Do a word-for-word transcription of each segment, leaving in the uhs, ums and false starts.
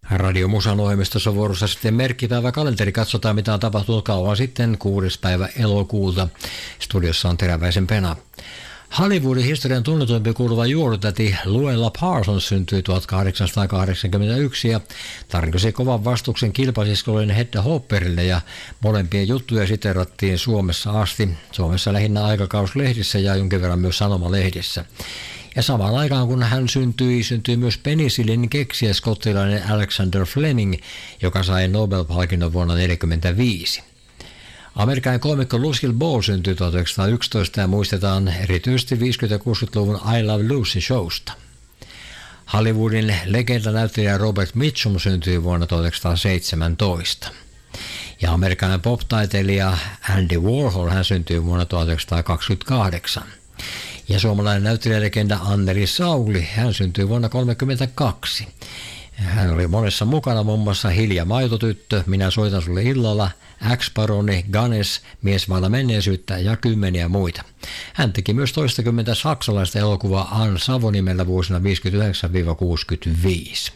Radio Musan ohjelmistossa vuorossa sitten merkkipäivä kalenteri. Katsotaan mitä on tapahtunut kauan sitten, kuudes päivä elokuuta. Studiossa on Teräväisen Pena. Hollywoodin historian tunnetumpi kuuluva juoritäti Luella Parsons syntyi tuhatkahdeksansataakahdeksankymmentäyksi ja tarjosi kovan vastuksen kilpasiskollinen Hedda Hopperille ja molempien juttuja siterattiin Suomessa asti. Suomessa lähinnä aikakauslehdissä ja jonkin verran myös sanomalehdissä. Ja samaan aikaan kun hän syntyi, syntyi myös penisillin keksijä skottilainen Alexander Fleming, joka sai Nobel-palkinnon vuonna tuhatyhdeksänsataaneljäkymmentäviisi. Amerikkalainen koomikko Lucille Ball syntyi tuhatyhdeksänsataayksitoista ja muistetaan erityisesti viisikymmentä- ja kuusikymmentäluvun I Love Lucy-showsta. Hollywoodin legendanäyttelijä Robert Mitchum syntyi vuonna tuhatyhdeksänsataaseitsemäntoista. Ja amerikkalainen pop-taiteilija Andy Warhol hän syntyi vuonna tuhatyhdeksänsataakaksikymmentäkahdeksan. Ja suomalainen näyttelijälegenda Anneli Sauli, hän syntyi vuonna tuhatyhdeksänsataakolmekymmentäkaksi. Hän oli monessa mukana, muun muassa Hilja Maitotyttö, Minä soitan sulle illalla, X-paroni, Ganes, Mies vailla menneisyyttä ja kymmeniä muita. Hän teki myös toistakymmentä saksalaista elokuvaa Ann Savonimellä vuosina viisikymmentäyhdeksän kuusikymmentäviisi.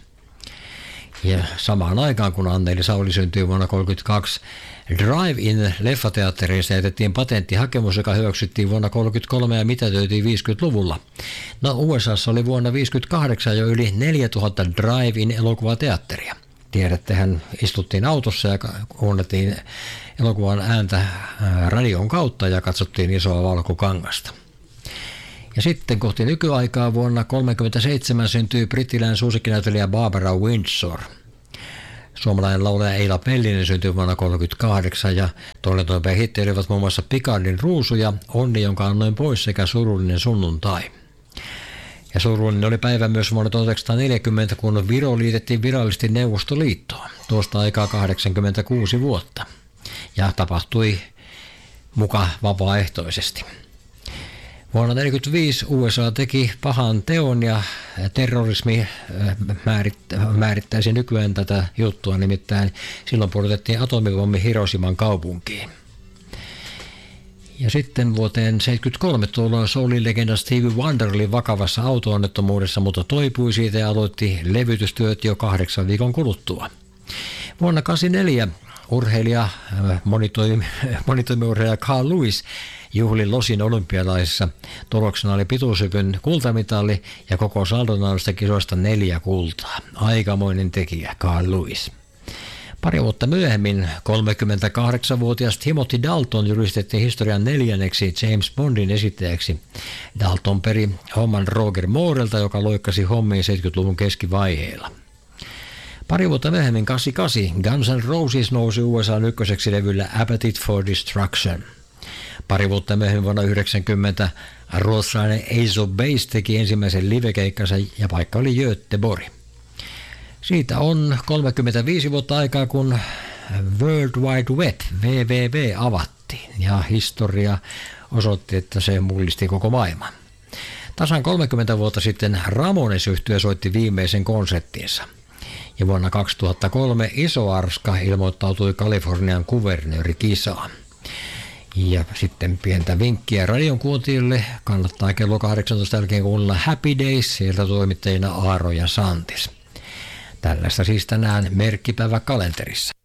Ja samaan aikaan, kun Anneli Sauli syntyi vuonna tuhatyhdeksänsataakolmekymmentäkaksi, Drive-in leffateattereissa jätettiin patenttihakemus, joka hyväksyttiin vuonna tuhatyhdeksänsataakolmekymmentäkolme ja mitätöitiin viisikymmentäluvulla. No U S A:ssa oli vuonna tuhatyhdeksänsataaviisikymmentäkahdeksan jo yli neljätuhatta Drive-in elokuvateatteria. Tiedättehän, istuttiin autossa ja kuunneltiin elokuvan ääntä radion kautta ja katsottiin isoa valkokangasta. Ja sitten kohti nykyaikaa vuonna tuhatyhdeksänsataakolmekymmentäseitsemän syntyi brittiläinen suosikkinäyttelijä Barbara Windsor. Suomalainen laulaja Eila Pellinen syntyi vuonna tuhatyhdeksänsataakahdeksan ja toinen hitti olivat muun muassa Picardin ruusu ja Onni, jonka annoin pois sekä Surullinen sunnuntai. Ja surullinen oli päivä myös vuonna tuhatyhdeksänsataaneljäkymmentä, kun Viro liitettiin virallisesti Neuvostoliittoon. Tuosta aikaa kahdeksankymmentäkuusi vuotta. Ja tapahtui muka vapaaehtoisesti. Vuonna tuhatyhdeksänsataaneljäkymmentäviisi U S A teki pahan teon ja terrorismi määrittäisi nykyään tätä juttua, nimittäin silloin pudotettiin atomipommi Hiroshiman kaupunkiin. Ja sitten vuoteen tuhatyhdeksänsataaseitsemänkymmentäkolme tuolloin soul-legenda Stevie Wonder oli vakavassa auto-onnettomuudessa, mutta toipui siitä ja aloitti levytystyöt jo kahdeksan viikon kuluttua. Vuonna tuhatyhdeksänsataakahdeksankymmentäneljä urheilija, monitoimiurheilija Carl Lewis juhli Losin olympialaisissa. Tuloksena oli pituushypyn kultamitali ja koko saldonausta kisoista neljä kultaa. Aikamoinen tekijä Carl Lewis. Pari vuotta myöhemmin kolmekymmentäkahdeksanvuotias Timothy Dalton julistettiin historian neljänneksi James Bondin esittäjäksi. Dalton peri homman Roger Moorelta, joka loikkasi hommiin seitsemänkymmentäluvun keskivaiheilla. Pari vuotta myöhemmin kahdeksankymmentäkahdeksan Guns N' Roses nousi U S A:n ykköseksi levyllä Appetite for Destruction. Pari vuotta myöhemmin vuonna yhdeksänkymmentä ruotsalainen Ace of Base teki ensimmäisen livekeikkansa ja paikka oli Göteborg. Siitä on kolmekymmentäviisi vuotta aikaa, kun World Wide Web, W W W, avattiin ja historia osoitti, että se mullisti koko maailman. Tasan kolmekymmentä vuotta sitten Ramones-yhtye soitti viimeisen konserttinsa. Ja vuonna kaksituhattakolme Iso Arska ilmoittautui Kalifornian kuvernöörikisaan. Ja sitten pientä vinkkiä radion kuuntelijoille. Kannattaa kello kahdeksantoista jälkeen kuunnella Happy Days, sieltä toimittajina Aaro ja Santis. Tällaista siis tänään merkkipäivä kalenterissa.